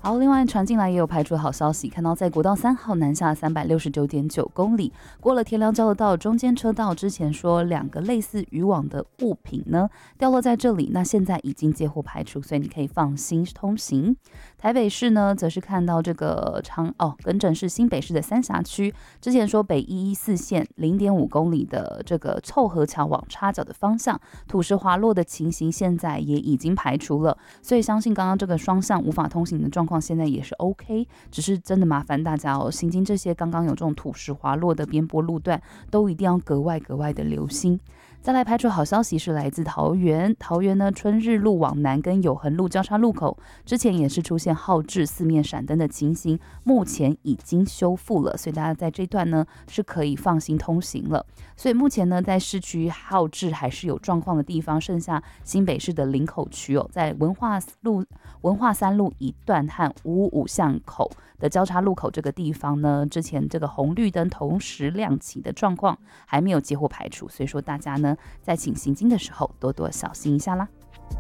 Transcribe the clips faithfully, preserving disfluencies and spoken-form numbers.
好，另外传进来也有排除的好消息，看到在国道三号南下三百六十九点九公里，过了田寮交流道中间车道，之前说两个类似渔网的物品呢掉落在这里，那现在已经接获排除，所以你可以放心通行。台北市呢，则是看到这个长哦，更正是新北市的三峡区，之前说北一一四线零点五公里的这个凑合桥往插脚的方向土石滑落的情形，现在也已经排除了，所以相信刚刚这个双向无法通行的状况现在也是 OK， 只是真的麻烦大家哦，行经这些刚刚有这种土石滑落的边坡路段，都一定要格外格外的留心。再来排除好消息是来自桃园，桃园呢春日路往南跟永恒路交叉路口，之前也是出现号志四面闪灯的情形，目前已经修复了，所以大家在这段呢是可以放心通行了。所以目前呢，在市区号志还是有状况的地方，剩下新北市的林口区哦，在文化路、文化三路一段和五五五巷口的交叉路口这个地方呢，之前这个红绿灯同时亮起的状况还没有接获排除，所以说大家呢在请行经的时候多多小心一下啦。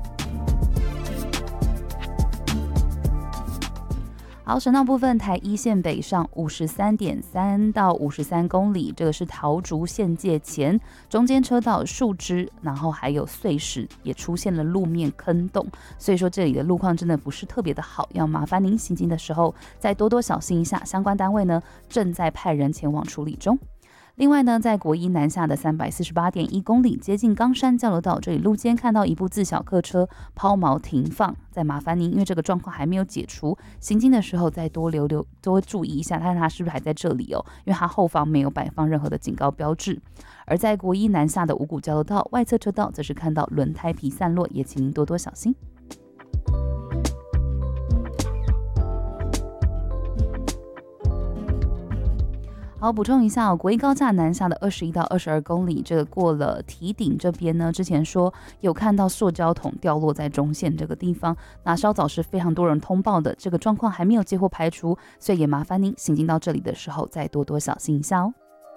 好，省道部分，台一线北上五十三点三到五十三公里，这个是桃竹县界前，中间车道树枝，然后还有碎石，也出现了路面坑洞，所以说这里的路况真的不是特别的好，要麻烦您行经的时候再多多小心一下。相关单位呢正在派人前往处理中。另外呢，在国一南下的三百四十八点一公里，接近冈山交流道这里路肩看到一部自小客车抛锚停放，再麻烦您，因为这个状况还没有解除，行经的时候再多留留多注意一下，看它是不是还在这里哦，因为它后方没有摆放任何的警告标志。而在国一南下的五股交流道外侧车道，则是看到轮胎皮散落，也请您多多小心。好，补充一下哦，国一高架南下的二十一到二十二公里，这个过了堤顶这边呢，之前说有看到塑胶桶掉落在中线这个地方，那稍早是非常多人通报的，这个状况还没有接获排除，所以也麻烦您行经到这里的时候再多多小心一下哦。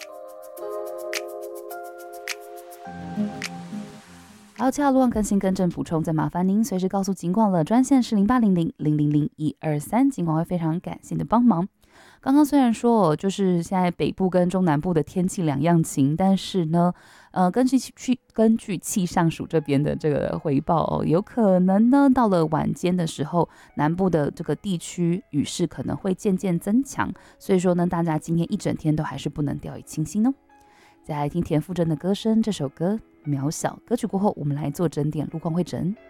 还有其他路况更新更正补充，再麻烦您随时告诉警广了，专线是零八零零零零零一二三，警广会非常感谢你的帮忙。刚刚虽然说就是现在北部跟中南部的天气两样晴，但是呢，呃，根据去根据气象署这边的这个回报哦，有可能呢到了晚间的时候，南部的这个地区雨势可能会渐渐增强，所以说呢，大家今天一整天都还是不能掉以轻心哦。再来听田馥甄的歌声，这首歌《渺小》。歌曲过后，我们来做整点路况会诊。